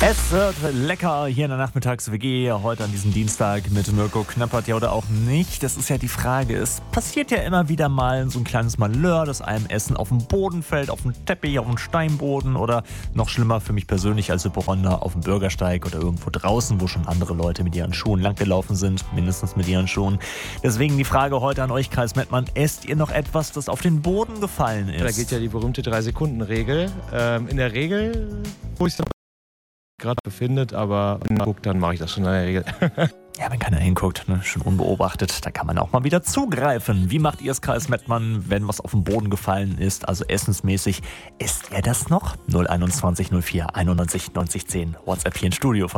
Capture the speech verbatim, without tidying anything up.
Es wird lecker hier in der Nachmittags-W G, heute an diesem Dienstag mit Mirko Knappert, ja oder auch nicht. Das ist ja die Frage. Es passiert ja immer wieder mal so ein kleines Malheur, dass einem Essen auf den Boden fällt, auf den Teppich, auf den Steinboden oder noch schlimmer für mich persönlich als Hypochonder auf dem Bürgersteig oder irgendwo draußen, wo schon andere Leute mit ihren Schuhen langgelaufen sind, mindestens mit ihren Schuhen. Deswegen die Frage heute an euch, Kreis Mettmann, esst ihr noch etwas, das auf den Boden gefallen ist? Da geht ja die berühmte drei-Sekunden-Regel. Ähm, in der Regel, wo ich gerade befindet, aber wenn man guckt, dann mache ich das schon in der Regel. Ja, wenn keiner hinguckt, ne, schon unbeobachtet, da kann man auch mal wieder zugreifen. Wie macht ihr es, Kreis Mettmann, wenn was auf den Boden gefallen ist, also essensmäßig? Isst ihr das noch? null eins eins null vier einundneunzig neunzig zehn, WhatsApp hier im Studio.